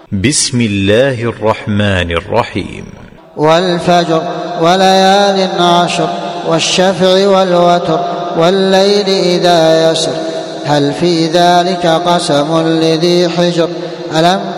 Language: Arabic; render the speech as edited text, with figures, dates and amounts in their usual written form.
بسم الله الرحمن الرحيم. والفجر وليال عشر والشفع والوتر والليل إذا يسر هل في ذلك قسم لذي حجر ألم